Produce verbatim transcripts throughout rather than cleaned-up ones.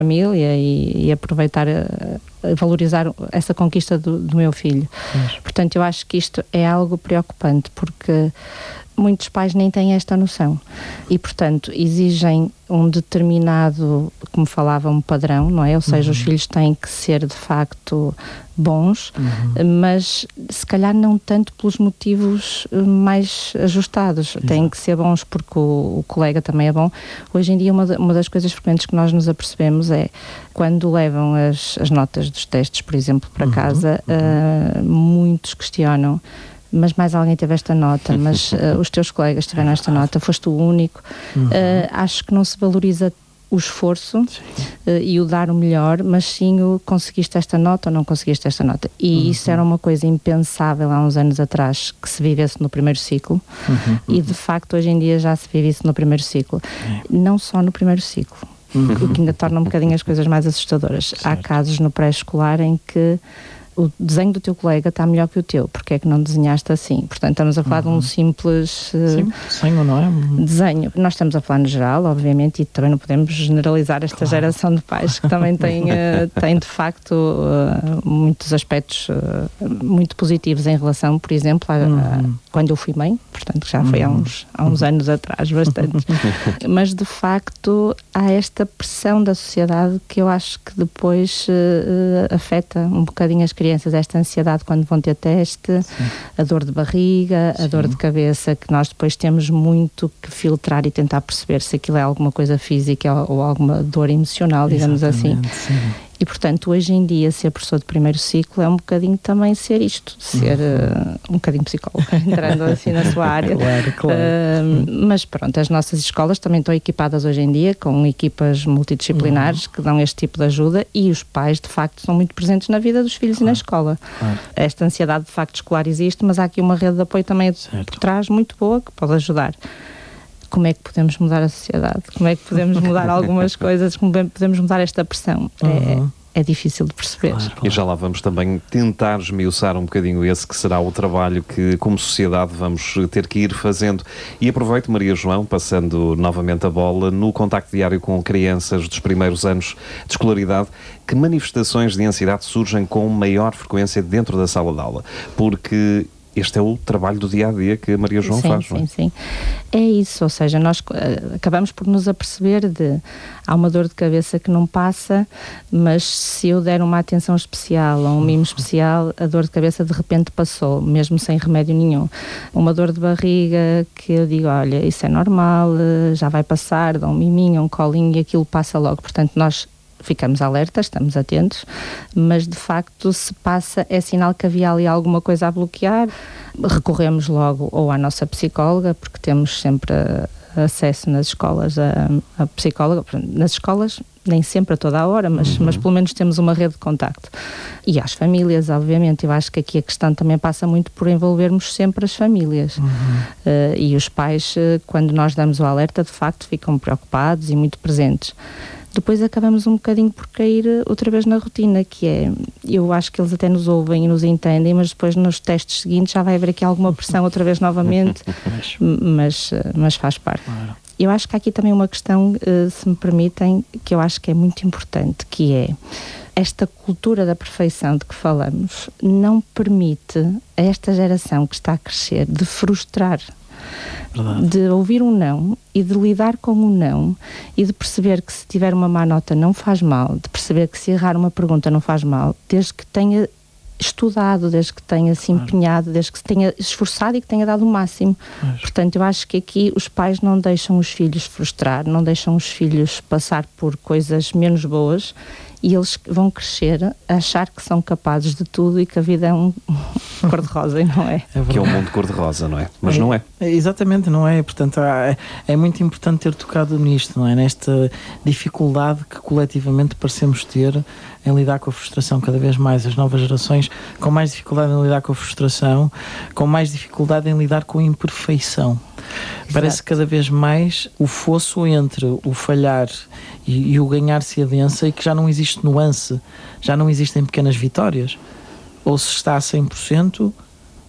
família e, e aproveitar, a, a valorizar essa conquista do, do meu filho. Mas... Portanto, eu acho que isto é algo preocupante, porque muitos pais nem têm esta noção e, portanto, exigem um determinado, como falava, um padrão, não é? Ou seja, uhum. os filhos têm que ser, de facto, bons, uhum. mas se calhar não tanto pelos motivos mais ajustados. Exato. Têm que ser bons porque o, o colega também é bom. Hoje em dia, uma, uma das coisas frequentes que nós nos apercebemos é quando levam as, as notas dos testes, por exemplo, para uhum. casa, uhum. Uh, muitos questionam: mas mais alguém teve esta nota, mas uh, os teus colegas tiveram esta nota, foste o único. Uhum. Uh, acho que não se valoriza o esforço uh, e o dar o melhor, mas sim o conseguiste esta nota ou não conseguiste esta nota. E uhum. isso era uma coisa impensável há uns anos atrás, que se vivesse no primeiro ciclo, uhum. e de facto hoje em dia já se vive isso no primeiro ciclo. Uhum. Não só no primeiro ciclo, uhum. o que ainda torna um bocadinho as coisas mais assustadoras. Certo. Há casos no pré-escolar em que o desenho do teu colega está melhor que o teu, porque é que não desenhaste assim? Portanto, estamos a falar uhum. de um simples uh, Sim, desenho, não é? desenho. Nós estamos a falar no geral, obviamente, e também não podemos generalizar esta claro. geração de pais que também tem, uh, tem de facto uh, muitos aspectos uh, muito positivos em relação, por exemplo, a, uhum. a, quando eu fui mãe, portanto já foi uhum. há uns, há uns anos atrás, bastante. Mas de facto há esta pressão da sociedade que eu acho que depois uh, afeta um bocadinho as crianças, esta ansiedade quando vão ter teste, Sim. a dor de barriga, Sim. a dor de cabeça, que nós depois temos muito que filtrar e tentar perceber se aquilo é alguma coisa física ou, ou alguma dor emocional, digamos Exatamente, assim. Sim. E, portanto, hoje em dia, ser professor de primeiro ciclo é um bocadinho também ser isto, ser uhum. uh, um bocadinho psicólogo, entrando assim na sua área. Claro, claro. Uh, mas pronto, as nossas escolas também estão equipadas hoje em dia com equipas multidisciplinares uhum. que dão este tipo de ajuda, e os pais, de facto, são muito presentes na vida dos filhos claro. e na escola. Claro. Esta ansiedade, de facto, escolar existe, mas há aqui uma rede de apoio também certo. por trás muito boa que pode ajudar. Como é que podemos mudar a sociedade? Como é que podemos mudar algumas coisas? Como podemos mudar esta pressão? Uhum. É, é difícil de perceber. Claro, claro. E já lá vamos também tentar esmiuçar um bocadinho esse que será o trabalho que, como sociedade, vamos ter que ir fazendo. E aproveito, Maria João, passando novamente a bola, no contacto diário com crianças dos primeiros anos de escolaridade, que manifestações de ansiedade surgem com maior frequência dentro da sala de aula? Porque este é o trabalho do dia-a-dia que a Maria João sim, faz, sim, não é? Sim, sim. É isso, ou seja, nós uh, acabamos por nos aperceber de há uma dor de cabeça que não passa, mas se eu der uma atenção especial ou um mimo especial, a dor de cabeça de repente passou, mesmo sem remédio nenhum. Uma dor de barriga que eu digo, olha, isso é normal, já vai passar, dá um miminho, um colinho e aquilo passa logo. Portanto, nós ficamos alertas, estamos atentos, mas de facto se passa, é sinal que havia ali alguma coisa a bloquear, recorremos logo ou à nossa psicóloga, porque temos sempre acesso nas escolas a, a psicóloga, nas escolas nem sempre a toda a hora, mas, uhum. mas pelo menos temos uma rede de contacto. E às famílias, obviamente, eu acho que aqui a questão também passa muito por envolvermos sempre as famílias. Uhum. Uh, e os pais, uh, quando nós damos o alerta, de facto ficam preocupados e muito presentes. Depois acabamos um bocadinho por cair outra vez na rotina, que é, eu acho que eles até nos ouvem e nos entendem, mas depois nos testes seguintes já vai haver aqui alguma pressão outra vez novamente, mas, mas faz parte. Claro. Eu acho que há aqui também uma questão, se me permitem, que eu acho que é muito importante, que é esta cultura da perfeição de que falamos não permite a esta geração que está a crescer de frustrar. Verdade. De ouvir um não e de lidar com um não e de perceber que se tiver uma má nota não faz mal, de perceber que se errar uma pergunta não faz mal, desde que tenha estudado, desde que tenha se empenhado, claro. desde que se tenha esforçado e que tenha dado o máximo. Claro. Portanto, eu acho que aqui os pais não deixam os filhos frustrar, não deixam os filhos passar por coisas menos boas, e eles vão crescer a achar que são capazes de tudo e que a vida é um cor-de-rosa, e não é? É que é um mundo cor-de-rosa, não é? Mas é, não é. é. Exatamente, não é. Portanto, é, é muito importante ter tocado nisto, não é? Nesta dificuldade que coletivamente parecemos ter em lidar com a frustração. Cada vez mais as novas gerações com mais dificuldade em lidar com a frustração, com mais dificuldade em lidar com a imperfeição. Exato. Parece cada vez mais o fosso entre o falhar e, e o ganhar se adensa, e que já não existe nuance, já não existem pequenas vitórias. Ou se está a cem por cento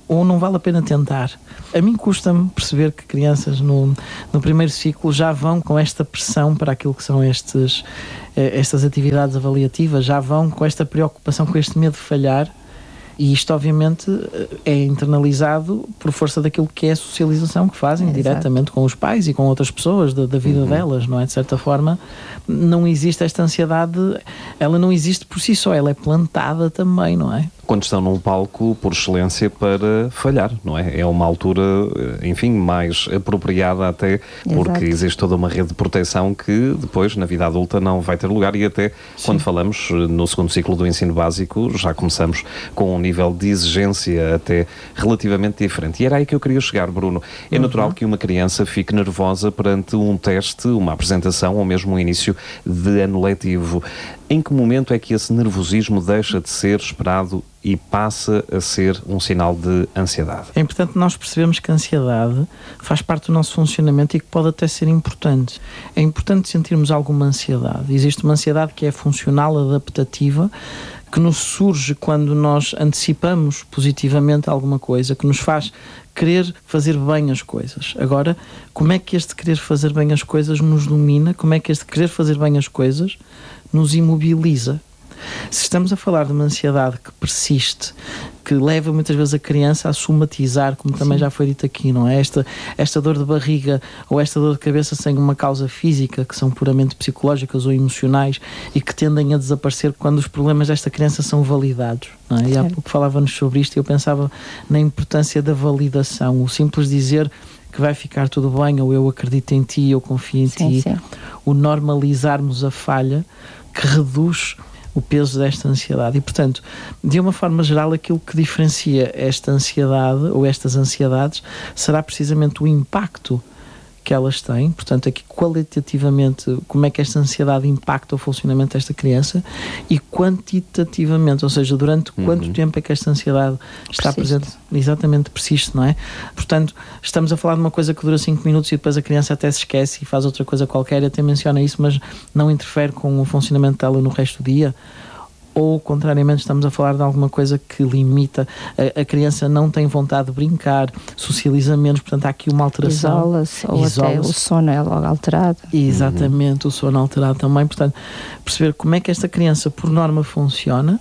ou não vale a pena tentar. A mim custa-me perceber que crianças no, no primeiro ciclo já vão com esta pressão para aquilo que são estes, estas atividades avaliativas, já vão com esta preocupação, com este medo de falhar, e isto obviamente é internalizado por força daquilo que é a socialização que fazem é, diretamente exato. Com os pais e com outras pessoas da, da vida uhum. delas, não é? De certa forma, não existe esta ansiedade, ela não existe por si só, ela é plantada também, não é? Quando estão num palco por excelência para falhar, não é? É uma altura, enfim, mais apropriada até, porque exato. Existe toda uma rede de proteção que depois, na vida adulta, não vai ter lugar, e até Sim. quando falamos no segundo ciclo do ensino básico, já começamos com um nível de exigência até relativamente diferente. E era aí que eu queria chegar, Bruno. É uhum. natural que uma criança fique nervosa perante um teste, uma apresentação ou mesmo um início de ano letivo. Em que momento é que esse nervosismo deixa de ser esperado e passa a ser um sinal de ansiedade? É importante nós percebermos que a ansiedade faz parte do nosso funcionamento e que pode até ser importante. É importante sentirmos alguma ansiedade. Existe uma ansiedade que é funcional, adaptativa, que nos surge quando nós antecipamos positivamente alguma coisa, que nos faz querer fazer bem as coisas. Agora, como é que este querer fazer bem as coisas nos domina? Como é que este querer fazer bem as coisas nos imobiliza? Se estamos a falar de uma ansiedade que persiste, que leva muitas vezes a criança a somatizar, como também Sim. já foi dito aqui, não é? Esta, esta dor de barriga ou esta dor de cabeça sem uma causa física, que são puramente psicológicas ou emocionais e que tendem a desaparecer quando os problemas desta criança são validados, não é? E há pouco falávamos sobre isto e eu pensava na importância da validação, o simples dizer que vai ficar tudo bem, ou eu acredito em ti, eu confio em sim, ti, sim. o normalizarmos a falha que reduz o peso desta ansiedade. E, portanto, de uma forma geral, aquilo que diferencia esta ansiedade ou estas ansiedades será precisamente o impacto que elas têm, portanto, aqui qualitativamente como é que esta ansiedade impacta o funcionamento desta criança, e quantitativamente, ou seja, durante uhum. quanto tempo é que esta ansiedade está persiste. presente, exatamente, persiste, não é? Portanto, estamos a falar de uma coisa que dura cinco minutos e depois a criança até se esquece e faz outra coisa qualquer, até menciona isso, mas não interfere com o funcionamento dela no resto do dia. Ou, contrariamente, estamos a falar de alguma coisa que limita, a, a criança não tem vontade de brincar, socializa menos, portanto há aqui uma alteração. Isola-se, ou Isola-se. Até o sono é logo alterado. Exatamente, uhum. o sono alterado também, portanto, perceber como é que esta criança, por norma, funciona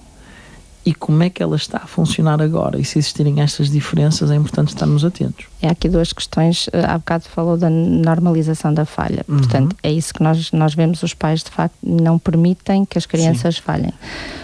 e como é que ela está a funcionar agora, e se existirem estas diferenças é importante estarmos atentos. É aqui duas questões, há bocado falou da normalização da falha, uhum. portanto é isso que nós, nós vemos, os pais de facto não permitem que as crianças Sim. falhem,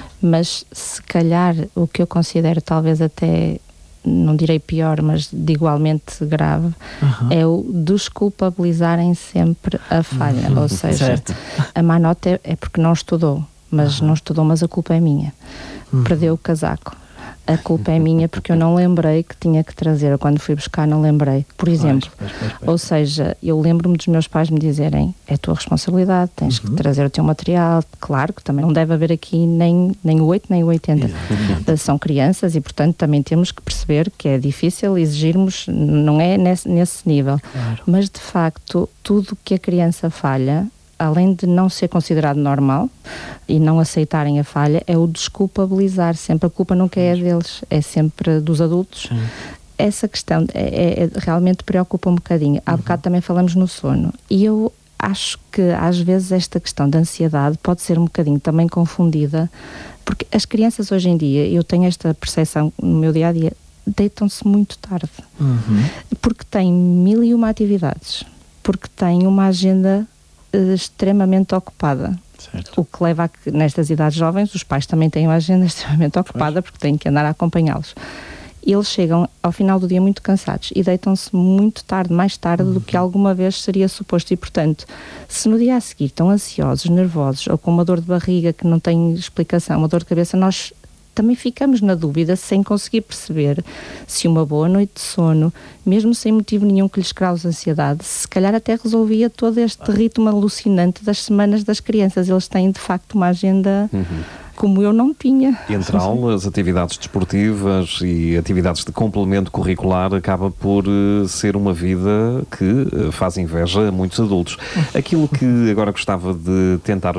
mas se calhar o que eu considero talvez até, não direi pior, mas de igualmente grave, uhum. é o desculpabilizarem sempre a falha, uhum. ou seja, certo. a má nota é, é porque não estudou, mas uhum. não estudou, mas a culpa é minha. Uhum. Perdeu o casaco. A culpa é minha porque eu não lembrei que tinha que trazer. Eu, quando fui buscar, não lembrei. Por exemplo, pois, pois, pois, pois. Ou seja, eu lembro-me dos meus pais me dizerem: é a tua responsabilidade, tens uhum. que trazer o teu material. Claro que também não deve haver aqui nem, nem o oito nem o oitenta. Exatamente. São crianças e, portanto, também temos que perceber que é difícil exigirmos, não é nesse, nesse nível. Claro. Mas, de facto, tudo que a criança falha, além de não ser considerado normal e não aceitarem a falha, é o desculpabilizar sempre. A culpa nunca é deles, é sempre dos adultos. Sim. Essa questão é, é, realmente preocupa um bocadinho. Há uhum. bocado também falamos no sono. E eu acho que às vezes esta questão da ansiedade pode ser um bocadinho também confundida, porque as crianças hoje em dia, eu tenho esta percepção no meu dia-a-dia, deitam-se muito tarde. Uhum. Porque têm mil e uma atividades, porque têm uma agenda extremamente ocupada. Certo. O que leva a que nestas idades jovens os pais também têm uma agenda extremamente ocupada, pois. Porque têm que andar a acompanhá-los. E eles chegam ao final do dia muito cansados e deitam-se muito tarde, mais tarde uhum. do que alguma vez seria suposto. E, portanto, se no dia a seguir estão ansiosos, nervosos ou com uma dor de barriga que não tem explicação, uma dor de cabeça, nós também ficamos na dúvida, sem conseguir perceber se uma boa noite de sono, mesmo sem motivo nenhum que lhes cause ansiedade, se calhar até resolvia todo este ritmo alucinante das semanas das crianças. Eles têm, de facto, uma agenda uhum. como eu não tinha. Entre aulas, atividades desportivas e atividades de complemento curricular, acaba por uh, ser uma vida que uh, faz inveja a muitos adultos. Aquilo que agora gostava de tentar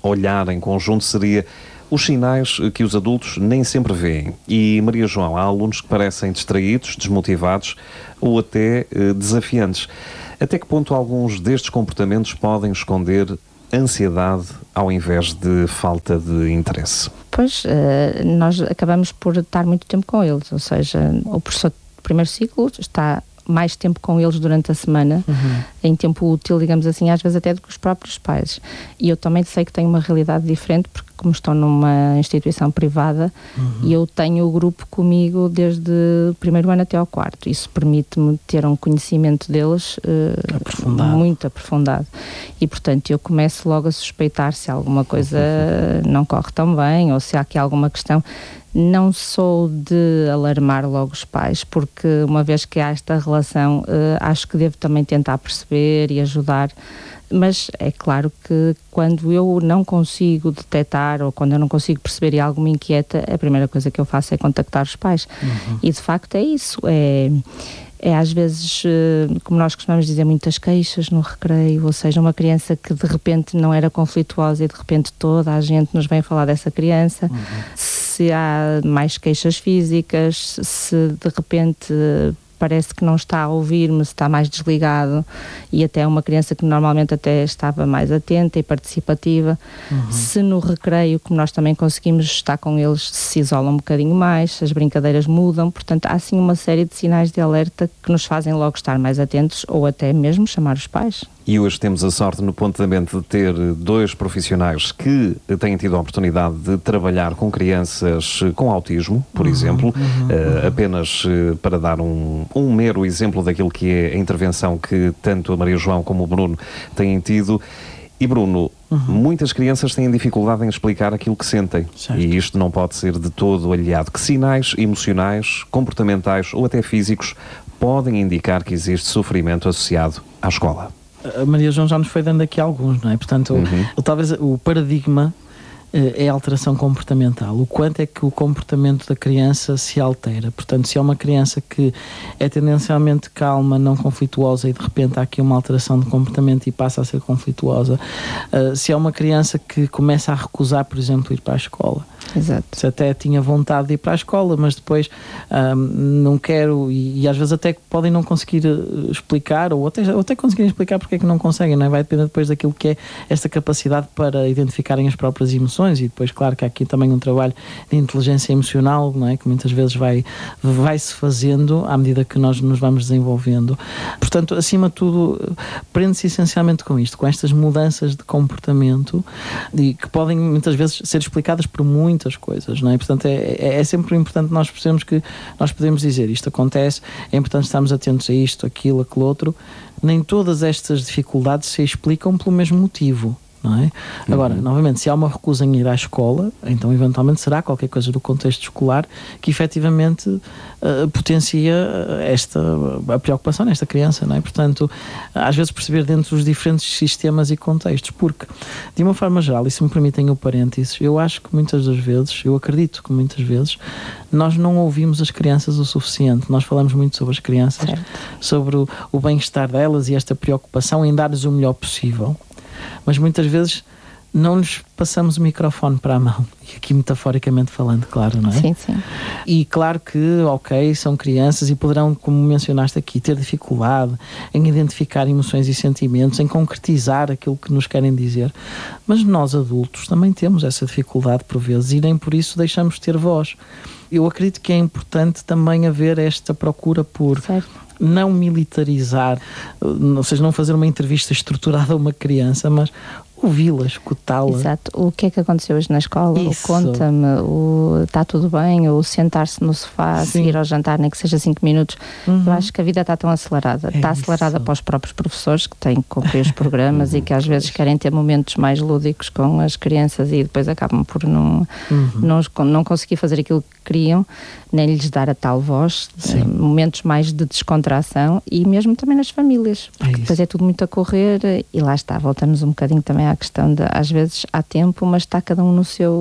olhar em conjunto seria os sinais que os adultos nem sempre veem. E, Maria João, há alunos que parecem distraídos, desmotivados ou até eh, desafiantes. Até que ponto alguns destes comportamentos podem esconder ansiedade ao invés de falta de interesse? Pois, nós acabamos por estar muito tempo com eles, ou seja, o professor do primeiro ciclo está mais tempo com eles durante a semana, uhum. em tempo útil, digamos assim, às vezes até do que os próprios pais. E eu também sei que tenho uma realidade diferente, porque como estou numa instituição privada, uhum. e eu tenho o grupo comigo desde o primeiro ano até ao quarto. Isso permite-me ter um conhecimento deles uh, aprofundado. muito aprofundado. E, portanto, eu começo logo a suspeitar se alguma coisa uhum. não corre tão bem, ou se há aqui alguma questão. Não sou de alarmar logo os pais, porque uma vez que há esta relação, uh, acho que devo também tentar perceber e ajudar, mas é claro que quando eu não consigo detectar ou quando eu não consigo perceber e algo me inquieta, a primeira coisa que eu faço é contactar os pais. Uhum. E de facto é isso, é... É às vezes, como nós costumamos dizer, muitas queixas no recreio, ou seja, uma criança que de repente não era conflituosa e de repente toda a gente nos vem falar dessa criança. Uhum. Se há mais queixas físicas, se de repente parece que não está a ouvir-me, se está mais desligado, e até uma criança que normalmente até estava mais atenta e participativa. Uhum. Se no recreio, como nós também conseguimos estar com eles, se isolam um bocadinho mais, as brincadeiras mudam, portanto há assim uma série de sinais de alerta que nos fazem logo estar mais atentos ou até mesmo chamar os pais. E hoje temos a sorte no Pontamente de ter dois profissionais que têm tido a oportunidade de trabalhar com crianças com autismo, por uhum, exemplo, uhum, uh, uhum. apenas uh, para dar um, um mero exemplo daquilo que é a intervenção que tanto a Maria João como o Bruno têm tido. E Bruno, uhum. muitas crianças têm dificuldade em explicar aquilo que sentem. Certo. E isto não pode ser de todo aliado. Que sinais emocionais, comportamentais ou até físicos podem indicar que existe sofrimento associado à escola? A Maria João já nos foi dando aqui alguns, não é? Portanto, uhum. o, talvez o paradigma é a alteração comportamental. O quanto é que o comportamento da criança se altera. Portanto, se é uma criança que é tendencialmente calma, não conflituosa e de repente há aqui uma alteração de comportamento e passa a ser conflituosa. Uh, se é uma criança que começa a recusar, por exemplo, ir para a escola. Exato. Se até tinha vontade de ir para a escola, mas depois um, não quero, e, e às vezes até podem não conseguir explicar, ou até, ou até conseguirem explicar porque é que não conseguem, não é? Vai depender depois daquilo que é esta capacidade para identificarem as próprias emoções, e depois, claro, que há aqui também um trabalho de inteligência emocional, não é? Que muitas vezes vai, vai-se fazendo à medida que nós nos vamos desenvolvendo. Portanto, acima de tudo, prende-se essencialmente com isto, com estas mudanças de comportamento, e que podem muitas vezes ser explicadas por muitas coisas, não é? Portanto, é, é, é sempre importante nós percebermos que nós podemos dizer isto acontece, é importante estarmos atentos a isto, aquilo, aquilo outro. Nem todas estas dificuldades se explicam pelo mesmo motivo, não é? Uhum. Agora, novamente, se há uma recusa em ir à escola, então eventualmente será qualquer coisa do contexto escolar que efetivamente uh, potencia esta, a preocupação nesta criança, não é? Portanto, às vezes perceber dentro dos diferentes sistemas e contextos, porque, de uma forma geral, e se me permitem o parênteses, eu acho que muitas das vezes, eu acredito que muitas vezes, nós não ouvimos as crianças o suficiente. Nós falamos muito sobre as crianças, certo. Sobre o, o bem-estar delas e esta preocupação em dar-lhes o melhor possível. Mas muitas vezes não lhes passamos o microfone para a mão, e aqui metaforicamente falando, claro, não é? Sim, sim. E claro que, ok, são crianças e poderão, como mencionaste aqui, ter dificuldade em identificar emoções e sentimentos, em concretizar aquilo que nos querem dizer, mas nós adultos também temos essa dificuldade por vezes e nem por isso deixamos de ter voz. Eu acredito que é importante também haver esta procura por... Certo. Não militarizar, ou seja, não fazer uma entrevista estruturada a uma criança, mas ouvi-la, escutá-la. Exato. O que é que aconteceu hoje na escola? O conta-me, o está tudo bem, ou sentar-se no sofá, Sim. seguir ao jantar, nem que seja cinco minutos. Uhum. Eu acho que a vida está tão acelerada. É está acelerada isso. Para os próprios professores que têm que cumprir os programas e que às vezes querem ter momentos mais lúdicos com as crianças e depois acabam por não, uhum. não, não conseguir fazer aquilo que queriam, nem lhes dar a tal voz. Sim. Momentos mais de descontração e mesmo também nas famílias, porque é depois é tudo muito a correr e lá está, voltamos um bocadinho também à questão de, às vezes há tempo, mas está cada um no seu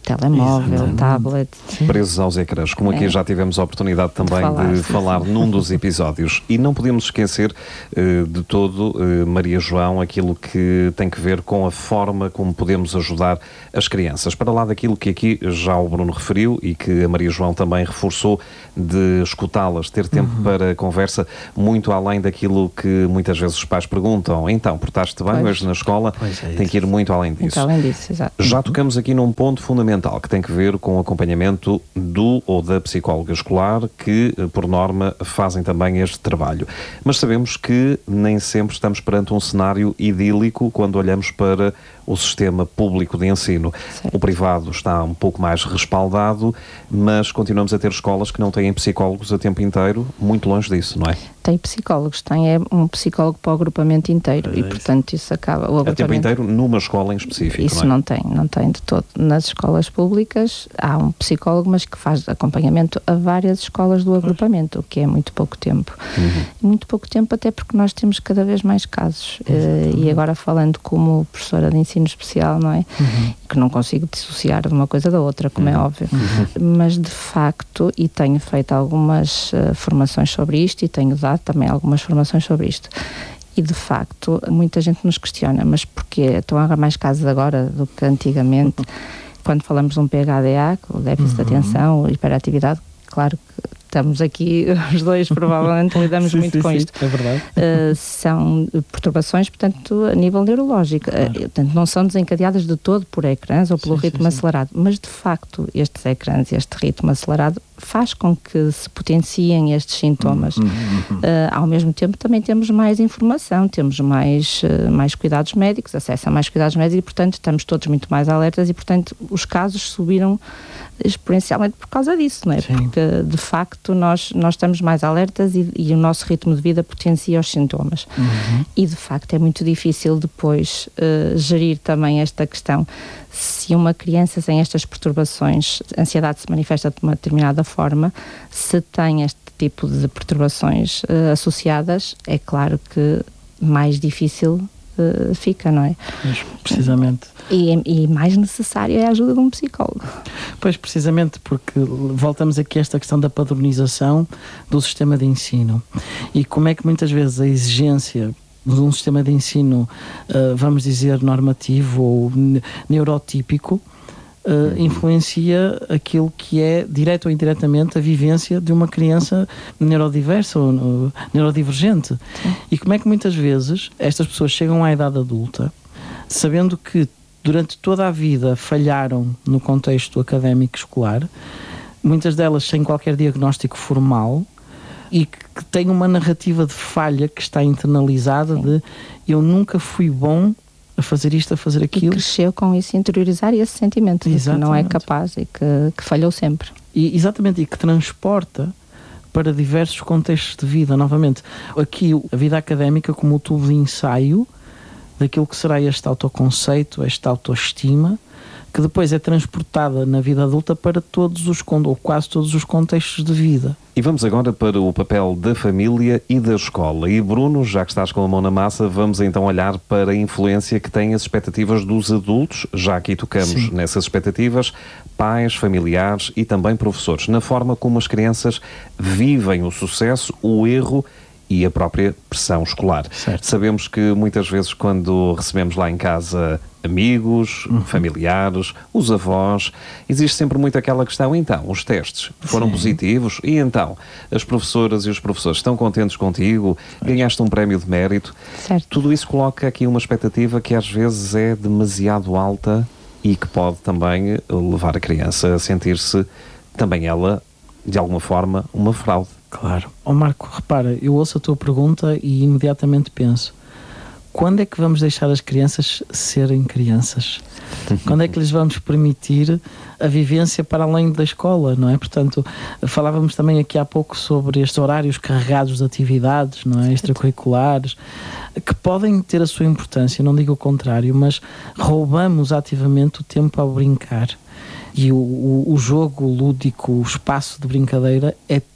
telemóvel, Exatamente. tablet. Sim. Presos aos ecrãs, como aqui é. já tivemos a oportunidade também de falar, de falar num dos episódios. E não podemos esquecer uh, de todo, uh, Maria João, aquilo que tem que ver com a forma como podemos ajudar as crianças. Para lá daquilo que aqui já o Bruno referiu e que a Maria João também reforçou, de escutá-las, ter tempo uhum. para conversa, muito além daquilo que muitas vezes os pais perguntam. Então, portaste bem pois. hoje na escola? É tem que ir muito além disso. Muito além disso, exato. Já tocamos aqui num ponto fundamental que tem que ver com o acompanhamento do ou da psicóloga escolar, que, por norma, fazem também este trabalho. Mas sabemos que nem sempre estamos perante um cenário idílico quando olhamos para o sistema público de ensino. Certo. O privado está um pouco mais respaldado, mas continuamos a ter escolas que não têm psicólogos a tempo inteiro, muito longe disso, não é? Tem psicólogos, tem é um psicólogo para o agrupamento inteiro é e, portanto, isso acaba... O a tempo inteiro numa escola em específico, isso não é? não tem, não tem de todo. Nas escolas públicas há um psicólogo, mas que faz acompanhamento a várias escolas do agrupamento, o que é muito pouco tempo. Uhum. Muito pouco tempo até porque nós temos cada vez mais casos. Uh, e agora falando como professora de ensino especial, não é? Uhum. Que não consigo dissociar de uma coisa da outra, como uhum. é óbvio. Uhum. Mas de facto, e tenho feito algumas uh, formações sobre isto e tenho dado também algumas formações sobre isto. E de facto, muita gente nos questiona, mas porquê estão a haver mais casos agora do que antigamente? Quando falamos de um P H D A, o déficit uhum. de atenção, a hiperatividade, claro que estamos aqui, os dois provavelmente lidamos sim, muito sim, com sim, isto. É verdade. Uh, são perturbações, portanto, a nível neurológico. Claro. Uh, portanto, não são desencadeadas de todo por ecrãs ou pelo sim, ritmo sim, acelerado, sim. mas de facto estes ecrãs e este ritmo acelerado faz com que se potenciem estes sintomas. Uhum, uhum. Uh, ao mesmo tempo também temos mais informação, temos mais, uh, mais cuidados médicos, acesso a mais cuidados médicos e, portanto, estamos todos muito mais alertas e, portanto, os casos subiram exponencialmente por causa disso, não é? Sim. Porque, de facto, nós, nós estamos mais alertas e, e o nosso ritmo de vida potencia os sintomas. Uhum. E, de facto, é muito difícil depois uh, gerir também esta questão. Se uma criança tem estas perturbações, a ansiedade se manifesta de uma determinada forma, se tem este tipo de perturbações uh, associadas, é claro que mais difícil uh, fica, não é? Mas, precisamente. E, e mais necessária é a ajuda de um psicólogo. Pois, precisamente, porque voltamos aqui a esta questão da padronização do sistema de ensino. E como é que muitas vezes a exigência de um sistema de ensino, uh, vamos dizer, normativo ou neurotípico, uh, influencia aquilo que é, direto ou indiretamente, a vivência de uma criança neurodiversa ou uh, neurodivergente. Sim. E como é que muitas vezes estas pessoas chegam à idade adulta, sabendo que durante toda a vida falharam no contexto académico escolar, muitas delas sem qualquer diagnóstico formal, e que tem uma narrativa de falha que está internalizada. Sim. De eu nunca fui bom a fazer isto, a fazer aquilo. E cresceu com isso, interiorizar esse sentimento de que não é capaz e que, que falhou sempre. E, exatamente, e que transporta para diversos contextos de vida. Novamente, aqui a vida académica como o tubo de ensaio daquilo que será este autoconceito, esta autoestima, que depois é transportada na vida adulta para todos os, ou quase todos os contextos de vida. E vamos agora para o papel da família e da escola. E Bruno, já que estás com a mão na massa, vamos então olhar para a influência que têm as expectativas dos adultos, já aqui tocamos Sim. nessas expectativas, pais, familiares e também professores, na forma como as crianças vivem o sucesso, o erro e a própria pressão escolar. Certo. Sabemos que muitas vezes quando recebemos lá em casa amigos, uhum. familiares, os avós, existe sempre muito aquela questão, então, os testes foram Sim. positivos e então, as professoras e os professores estão contentes contigo, ganhaste um prémio de mérito. Certo. Tudo isso coloca aqui uma expectativa que às vezes é demasiado alta e que pode também levar a criança a sentir-se também ela, de alguma forma, uma fraude. Claro. Ó Marco, repara, eu ouço a tua pergunta e imediatamente penso, quando é que vamos deixar as crianças serem crianças? Quando é que lhes vamos permitir a vivência para além da escola, não é? Portanto, falávamos também aqui há pouco sobre estes horários carregados de atividades, não é? Extracurriculares, que podem ter a sua importância, não digo o contrário, mas roubamos ativamente o tempo ao brincar. E o, o, o jogo lúdico, o espaço de brincadeira é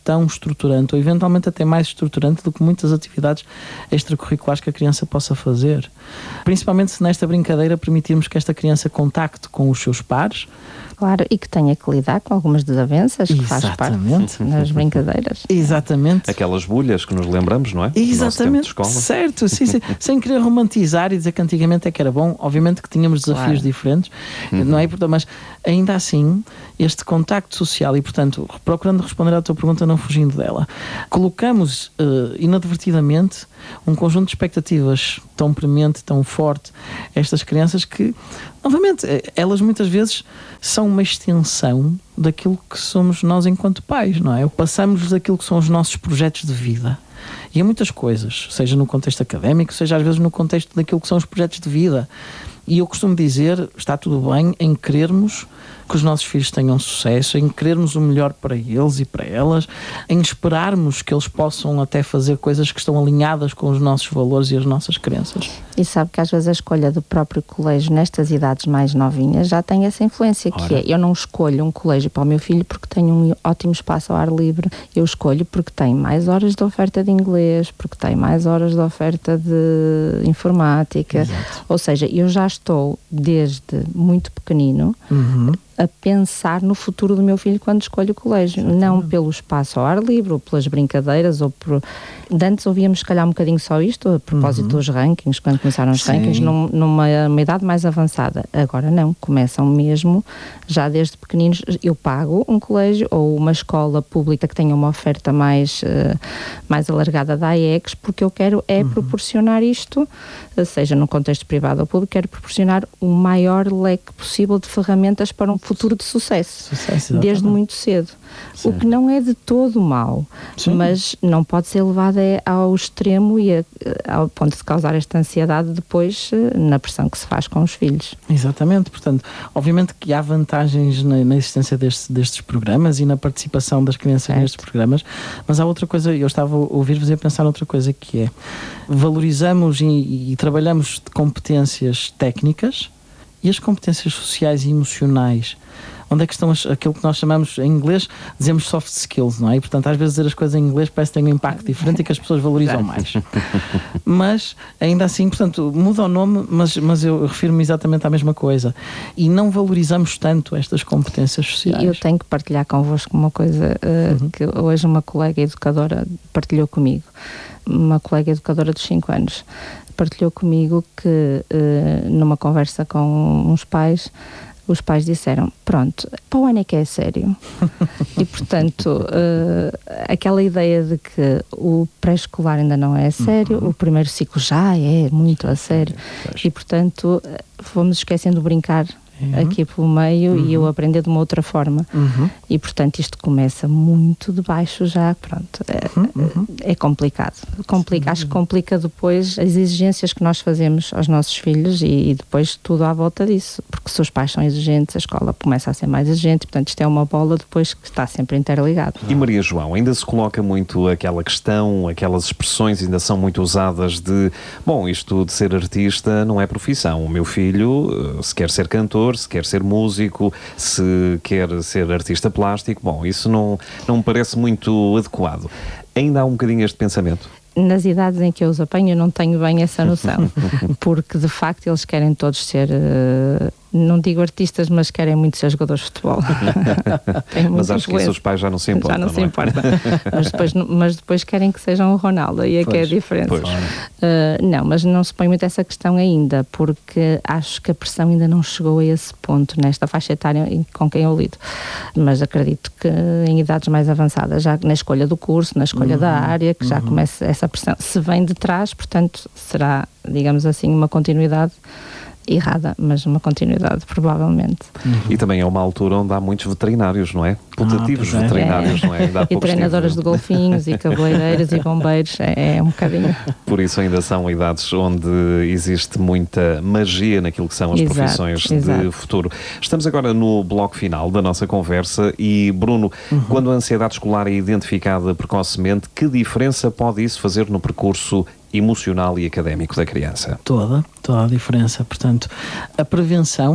tão estruturante, ou eventualmente até mais estruturante do que muitas atividades extracurriculares que a criança possa fazer. Principalmente se nesta brincadeira permitirmos que esta criança contacte com os seus pares. Claro, e que tenha que lidar com algumas desavenças que faz parte nas brincadeiras. Exatamente. Aquelas bulhas que nos lembramos, não é? Exatamente, certo, sim, sim. Sem querer romantizar e dizer que antigamente é que era bom, obviamente que tínhamos desafios claro. diferentes, uhum. não é? Mas ainda assim, este contacto social e, portanto, procurando responder à tua pergunta, não fugindo dela, colocamos uh, inadvertidamente um conjunto de expectativas tão premente, tão forte a estas crianças que, novamente, elas muitas vezes são uma extensão daquilo que somos nós enquanto pais, não é? Passamos daquilo que são os nossos projetos de vida. E há muitas coisas, seja no contexto académico, seja às vezes no contexto daquilo que são os projetos de vida. E eu costumo dizer, está tudo bem em querermos que os nossos filhos tenham sucesso, em querermos o melhor para eles e para elas, em esperarmos que eles possam até fazer coisas que estão alinhadas com os nossos valores e as nossas crenças. E sabe que às vezes a escolha do próprio colégio nestas idades mais novinhas já tem essa influência, que Ora. é, eu não escolho um colégio para o meu filho porque tem um ótimo espaço ao ar livre, eu escolho porque tem mais horas de oferta de inglês, porque tem mais horas de oferta de informática. Exato. Ou seja, eu já estou desde muito pequenino uhum. a pensar no futuro do meu filho quando escolho o colégio, Exatamente. não pelo espaço ao ar livre, ou pelas brincadeiras, ou por... De antes ouvíamos, se calhar, um bocadinho só isto, a propósito uhum. dos rankings, quando começaram os Sim. rankings, num, numa uma idade mais avançada. Agora não, começam mesmo, já desde pequeninos, eu pago um colégio ou uma escola pública que tenha uma oferta mais, uh, mais alargada da A I E C S, porque eu quero é uhum. proporcionar isto, seja num contexto privado ou público, quero proporcionar o maior leque possível de ferramentas para um futuro de sucesso, sucesso desde muito cedo. Certo. O que não é de todo mau, Sim. mas não pode ser levado ao extremo e a, ao ponto de causar esta ansiedade depois na pressão que se faz com os filhos. Exatamente, portanto, obviamente que há vantagens na, na existência deste, destes programas e na participação das crianças certo. nestes programas, mas há outra coisa, eu estava a ouvir-vos e a pensar outra coisa, que é, valorizamos e, e trabalhamos de competências técnicas e as competências sociais e emocionais. Onde é que estão as, aquilo que nós chamamos em inglês, dizemos soft skills, não é? E, portanto, às vezes dizer as coisas em inglês parece que tem um impacto diferente e que as pessoas valorizam mais. Mas, ainda assim, portanto, muda o nome, mas, mas eu refiro-me exatamente à mesma coisa. E não valorizamos tanto estas competências sociais. Eu tenho que partilhar convosco uma coisa uh, uhum. que hoje uma colega educadora partilhou comigo. Uma colega educadora dos cinco anos partilhou comigo que, uh, numa conversa com uns pais, os pais disseram, pronto, para o ano é que é sério. E, portanto, uh, aquela ideia de que o pré-escolar ainda não é sério, uhum. o primeiro ciclo já é muito a sério. É, e, portanto, fomos esquecendo de brincar uhum. aqui pelo meio uhum. e eu aprender de uma outra forma. Uhum. E, portanto, isto começa muito de baixo já, pronto. É, uhum. é complicado. Complica, acho que complica depois as exigências que nós fazemos aos nossos filhos e, e depois tudo à volta disso. Porque se os pais são exigentes, a escola começa a ser mais exigente. Portanto, isto é uma bola depois que está sempre interligado. E Maria João, ainda se coloca muito aquela questão, aquelas expressões ainda são muito usadas de, bom, isto de ser artista não é profissão. O meu filho, se quer ser cantor, se quer ser músico, se quer ser artista plástico, bom, isso não, não me parece muito adequado. Ainda há um bocadinho este pensamento? Nas idades em que eu os apanho, eu não tenho bem essa noção, porque de facto eles querem todos ser, uh, não digo artistas, mas querem muito ser jogadores de futebol. Mas acho que isso os pais já não se importam. Já não, não se é? importam. mas, depois, mas depois querem que sejam o Ronaldo, e é pois, que é a diferença. Uh, não, mas não se põe muito essa questão ainda, porque acho que a pressão ainda não chegou a esse ponto nesta faixa etária com quem eu lido. Mas acredito que em idades mais avançadas, já na escolha do curso, na escolha uhum, da área, que já uhum. começa essa pressão. Se vem de trás, portanto, será, digamos assim, uma continuidade errada, mas uma continuidade, provavelmente. Uhum. E também é uma altura onde há muitos veterinários, não é? Putativos ah, veterinários, é. não é? Ainda há e treinadoras de golfinhos e cabeleireiros e bombeiros, é, é um bocadinho. Por isso ainda são idades onde existe muita magia naquilo que são as exato, profissões exato. de futuro. Estamos agora no bloco final da nossa conversa e, Bruno, uhum. quando a ansiedade escolar é identificada precocemente, que diferença pode isso fazer no percurso emocional e académico da criança? Toda, toda a diferença. Portanto, a prevenção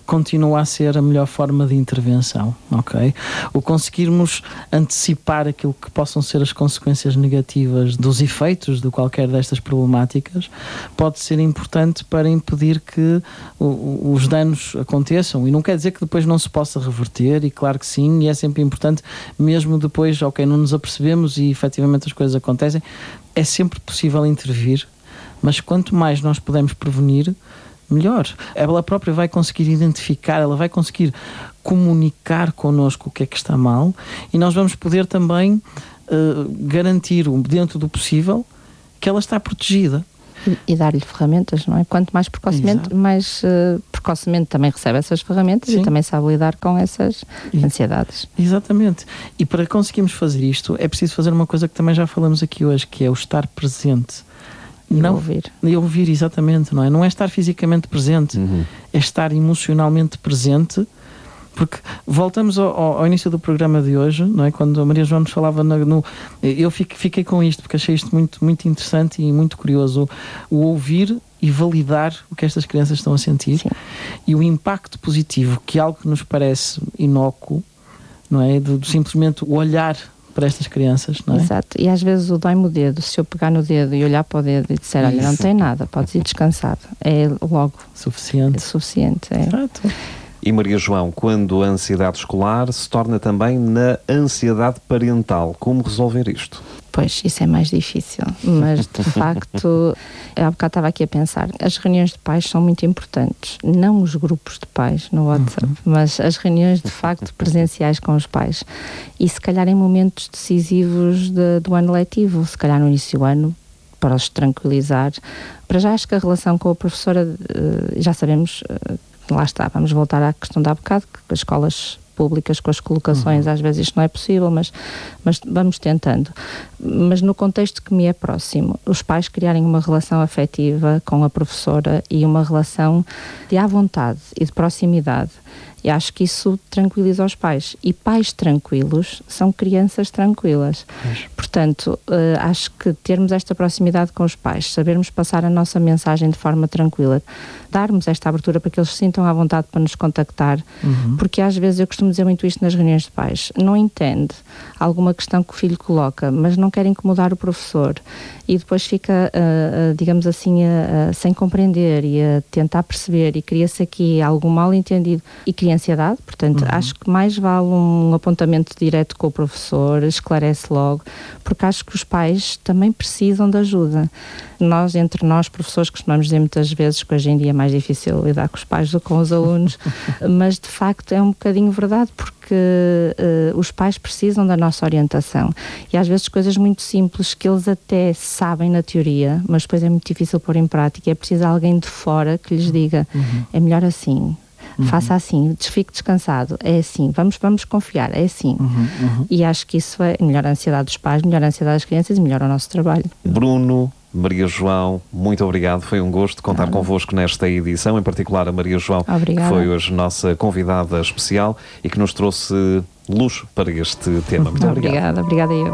continua a ser a melhor forma de intervenção, ok? O conseguirmos antecipar aquilo que possam ser as consequências negativas dos efeitos de qualquer destas problemáticas pode ser importante para impedir que o, os danos aconteçam, e não quer dizer que depois não se possa reverter, e claro que sim, e é sempre importante, mesmo depois, ok, não nos apercebemos e efetivamente as coisas acontecem, é sempre possível intervir, mas quanto mais nós pudermos prevenir, melhor. Ela própria vai conseguir identificar, ela vai conseguir comunicar connosco o que é que está mal, e nós vamos poder também uh, garantir, dentro do possível, que ela está protegida. E, e dar-lhe ferramentas, não é? Quanto mais precocemente, Exato. mais uh, precocemente também recebe essas ferramentas. Sim. E também sabe lidar com essas e, ansiedades. Exatamente. E para conseguirmos fazer isto, é preciso fazer uma coisa que também já falamos aqui hoje, que é o estar presente. E não ouvir. E ouvir, exatamente, não é? Não é estar fisicamente presente, uhum. é estar emocionalmente presente, porque voltamos ao, ao início do programa de hoje, não é? Quando a Maria João nos falava no... no eu fiquei, fiquei com isto, porque achei isto muito, muito interessante e muito curioso, o ouvir e validar o que estas crianças estão a sentir. Sim. E o impacto positivo, que é algo que nos parece inócuo, não é? De, de simplesmente o olhar para estas crianças, não é? Exato, e às vezes o dói-me o dedo, se eu pegar no dedo e olhar para o dedo e disser, olha, não tem nada, podes ir descansado, é logo suficiente. É suficiente, é. Exato. E Maria João, quando a ansiedade escolar se torna também na ansiedade parental, como resolver isto? Pois, isso é mais difícil, mas de facto, há bocado estava aqui a pensar, as reuniões de pais são muito importantes, não os grupos de pais no WhatsApp, uhum. mas as reuniões de facto presenciais com os pais, e se calhar em momentos decisivos de, do ano letivo, se calhar no início do ano, para os tranquilizar. Para já acho que a relação com a professora, já sabemos, lá está, vamos voltar à questão da há bocado, que as escolas públicas com as colocações, uhum. às vezes isto não é possível, mas, mas vamos tentando. Mas no contexto que me é próximo, os pais criarem uma relação afetiva com a professora e uma relação de à vontade e de proximidade. E acho que isso tranquiliza os pais. E pais tranquilos são crianças tranquilas. Mas... Portanto, uh, acho que termos esta proximidade com os pais, sabermos passar a nossa mensagem de forma tranquila, darmos esta abertura para que eles se sintam à vontade para nos contactar, uhum. porque às vezes eu costumo dizer muito isto nas reuniões de pais, não entende alguma questão que o filho coloca, mas não quer incomodar o professor, e depois fica, uh, uh, digamos assim, uh, uh, sem compreender e a tentar perceber, e cria-se aqui algum mal-entendido e cria ansiedade. Portanto, uhum. acho que mais vale um apontamento direto com o professor, esclarece logo, porque acho que os pais também precisam de ajuda. Nós, entre nós, professores, costumamos dizer muitas vezes que hoje em dia é mais difícil lidar com os pais do que com os alunos, mas de facto é um bocadinho verdade, porque uh, os pais precisam da nossa orientação, e às vezes coisas muito simples que eles até sabem na teoria, mas depois é muito difícil pôr em prática, é preciso alguém de fora que lhes diga, uhum. é melhor assim, uhum. faça assim, fique descansado, é assim, vamos, vamos confiar, é assim. Uhum, uhum. E acho que isso é melhor a ansiedade dos pais, melhor a ansiedade das crianças e melhor o nosso trabalho. Bruno, Maria João, muito obrigado, foi um gosto contar ah. convosco nesta edição, em particular a Maria João, Obrigada. que foi hoje nossa convidada especial e que nos trouxe luz para este tema. Muito obrigado. Obrigada, obrigada eu.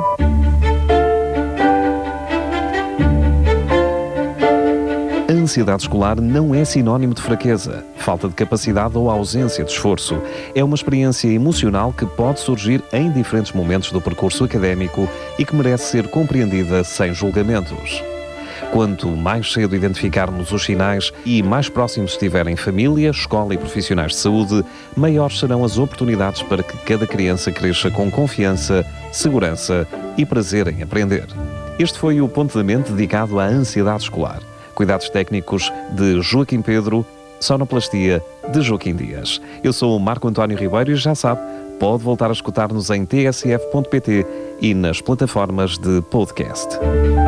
A ansiedade escolar não é sinónimo de fraqueza, falta de capacidade ou ausência de esforço. É uma experiência emocional que pode surgir em diferentes momentos do percurso académico e que merece ser compreendida sem julgamentos. Quanto mais cedo identificarmos os sinais e mais próximos estiverem família, escola e profissionais de saúde, maiores serão as oportunidades para que cada criança cresça com confiança, segurança e prazer em aprender. Este foi o Ponto da Mente dedicado à ansiedade escolar. Cuidados técnicos de Joaquim Pedro, sonoplastia de Joaquim Dias. Eu sou o Marco António Ribeiro e já sabe, pode voltar a escutar-nos em t s f ponto p t e nas plataformas de podcast.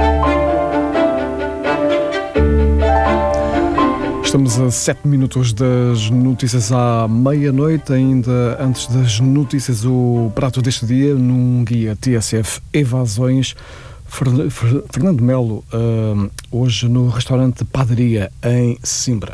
Estamos a sete minutos das notícias à meia-noite. Ainda antes das notícias, o prato deste dia num guia T S F Evasões. Fernando Melo, uh, hoje no restaurante Padaria em Sesimbra.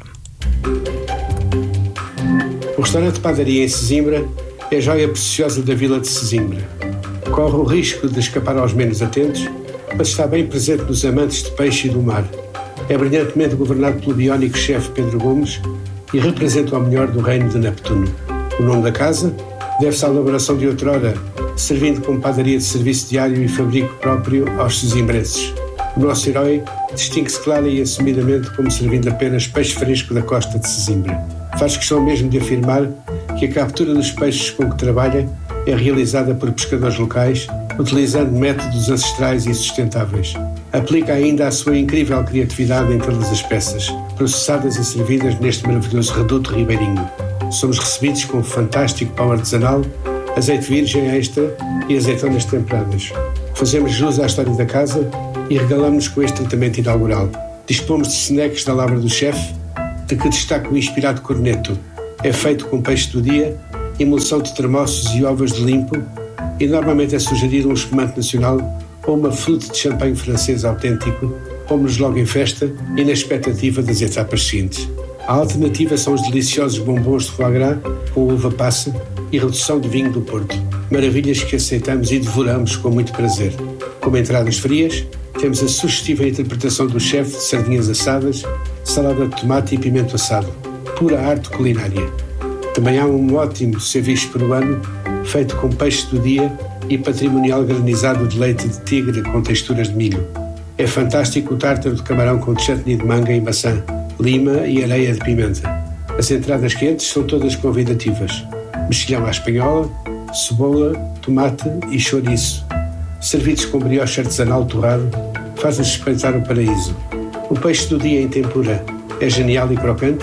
O restaurante Padaria em Sesimbra é a joia preciosa da vila de Sesimbra. Corre o risco de escapar aos menos atentos, mas está bem presente nos amantes de peixe e do mar. É brilhantemente governado pelo biónico chefe Pedro Gomes, e representam o melhor do reino de Neptuno. O nome da casa deve-se à elaboração de outrora, servindo como padaria de serviço diário e fabrico próprio aos sesimbrenses. O nosso herói distingue-se clara e assumidamente como servindo apenas peixe fresco da costa de Sesimbra. Faz questão mesmo de afirmar que a captura dos peixes com que trabalha é realizada por pescadores locais, utilizando métodos ancestrais e sustentáveis. Aplica ainda a sua incrível criatividade em todas as peças, processadas e servidas neste maravilhoso reduto ribeirinho. Somos recebidos com um fantástico pão artesanal, azeite virgem extra e azeitonas temperadas. Fazemos jus à história da casa e regalamos-nos com este tratamento inaugural. Dispomos de snacks da lavra do chefe, de que destaca o inspirado corneto. É feito com peixe do dia, emulsão de termossos e ovos de limpo e normalmente é sugerido um espumante nacional ou uma flute de champanhe francês autêntico. Pomos logo em festa e na expectativa das etapas seguintes. A alternativa são os deliciosos bombons de foie gras com uva passa e redução de vinho do Porto. Maravilhas que aceitamos e devoramos com muito prazer. Como entradas frias, temos a sugestiva interpretação do chefe de sardinhas assadas, salada de tomate e pimento assado. Pura arte culinária. Também há um ótimo ceviche peruano, feito com peixe do dia e patrimonial granizado de leite de tigre com texturas de milho. É fantástico o tártaro de camarão com chutney de manga e maçã, lima e areia de pimenta. As entradas quentes são todas convidativas. Mexilhão à espanhola, cebola, tomate e chouriço. Servidos com brioche artesanal torrado, faz-nos espreitar o paraíso. O peixe do dia em tempura é genial e crocante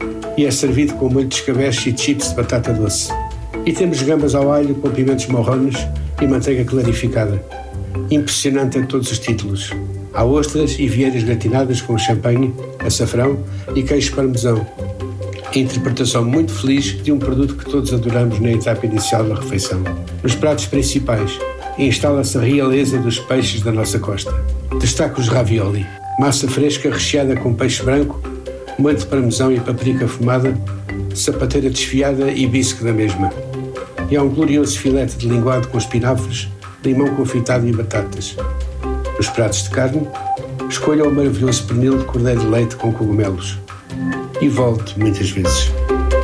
e é servido com molho de escabeche e chips de batata doce. E temos gambas ao alho com pimentos morrones e manteiga clarificada. Impressionante a todos os títulos. Há ostras e vieiras gratinadas com champanhe, açafrão e queijo parmesão. Interpretação muito feliz de um produto que todos adoramos na etapa inicial da refeição. Nos pratos principais, instala-se a realeza dos peixes da nossa costa. Destaca os ravioli, massa fresca recheada com peixe branco, molho de parmesão e paprika fumada, sapateira desfiada e bisque da mesma. E há um glorioso filete de linguado com espinafres, limão confitado e batatas. Nos pratos de carne, escolha o maravilhoso pernil de cordeiro de leite com cogumelos. E volte muitas vezes.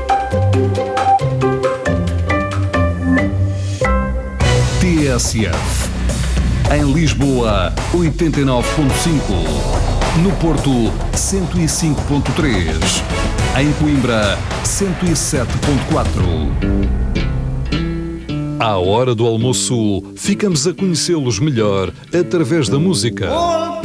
T S F. Em Lisboa, oitenta e nove ponto cinco. No Porto, cento e cinco ponto três. Em Coimbra, cento e sete ponto quatro. À hora do almoço, ficamos a conhecê-los melhor através da música.